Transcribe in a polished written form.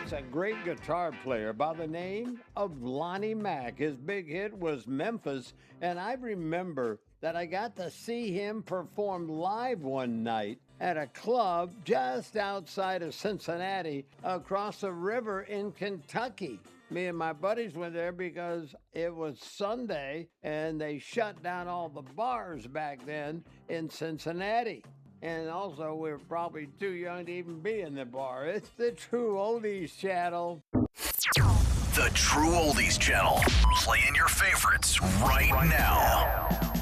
It's a great guitar player by the name of Lonnie Mack. His big hit was Memphis, and I remember that I got to see him perform live one night at a club just outside of Cincinnati across the river in Kentucky. Me and my buddies went there because it was Sunday and they shut down all the bars back then in Cincinnati. And also, we were probably too young to even be in the bar. It's the True Oldies Channel. The True Oldies Channel. Playing your favorites right now.